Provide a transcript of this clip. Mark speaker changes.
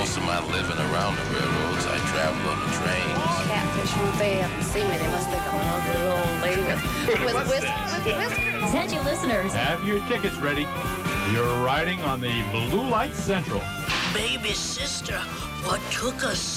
Speaker 1: most of my living around the railroads. I travel on the trains.
Speaker 2: Catfish, when they have to see me, they must think I'm an ugly little old lady with whiskers.
Speaker 3: Attention listeners.
Speaker 4: Have your tickets ready. You're riding on the Blue Light Central.
Speaker 5: Baby sister, what took us